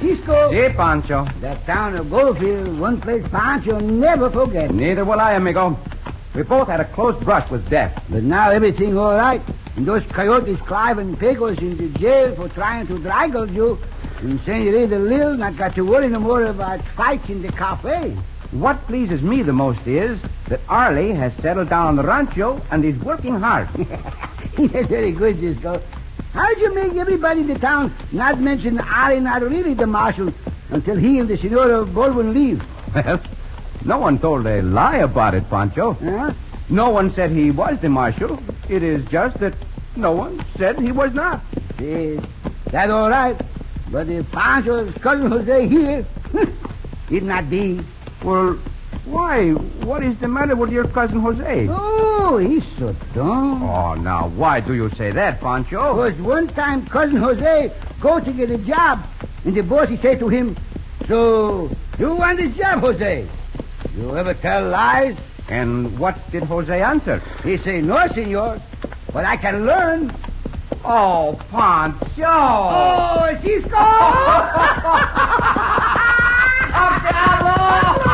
Cisco. Si, Pancho. That town of Goldfield, one place Pancho never forget. Neither will I, amigo. We both had a close brush with death. But now everything all right. And those coyotes Clive and Pecos into jail for trying to drag you. And Senorita Lil not got to worry no more about fights in the cafe. What pleases me the most is that Arlie has settled down on the rancho and is working hard. Yes, very good, Cisco. How'd you make everybody in the town not mention Arlie not really the marshal until he and the Senora Baldwin leave? Well, no one told a lie about it, Pancho. Huh? No one said he was the marshal. It is just that no one said he was not. See, that's all right. But if Pancho's cousin Jose here, it not be. Well, why? What is the matter with your cousin Jose? Oh, he's so dumb. Oh, now, why do you say that, Pancho? Because one time cousin Jose go to get a job, and the boss he say to him, "So, you want this job, Jose? You ever tell lies?" And what did Jose answer? He say, "No, senor, but I can learn." Oh, Pancho! Oh, Cisco!